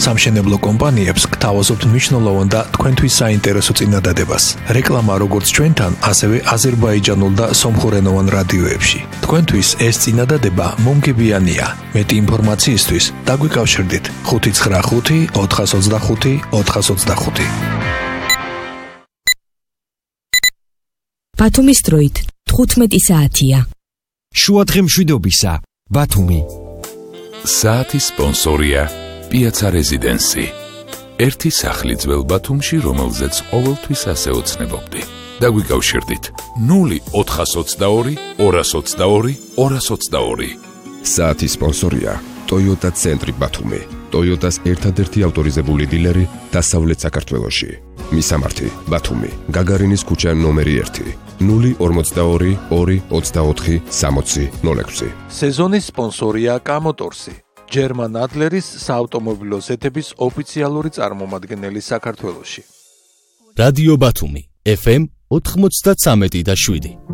სამშენებლო კომპანიებს გთავაზობთ მნიშვნელოვან და თქვენთვის საინტერესო წინადადებას. რეკლამა როგორც ჩვენთან, ასევე აზერბაიჯანულ და სომხურენოვან რადიოებში. თქვენთვის ეს წინადადება მომგებიანია. მეტი ინფორმაციისთვის დაგვიკავშირდით 595 425 425. ბათუმის დროით 15 საათია. შუადღე მშვიდობისა, ბათუმი. საათის სპონსორია პიაცა რეზიდენსი. ერთი სახლი ძველ ბათუმში, რომელზეც ყოველთვის ასე ოცნებობდი. დაგვიკავშირდით 0422 222 222. საათის სპონსორია Toyota ცენტრი ბათუმი. Toyota-ს ერთადერთი ავტორიზებული დილერი დასავლეთ საქართველოში. მისამართი ბათუმი, გაგარინის ქუჩა ნომერი 1, 042 224 6006. სეზონის სპონსორია კამოტორსი. ჯერმან ადლერის საავტომობილო ზეთების ოფიციალური წარმომადგენელი საქართველოში. რადიო ბათუმი FM 93.7.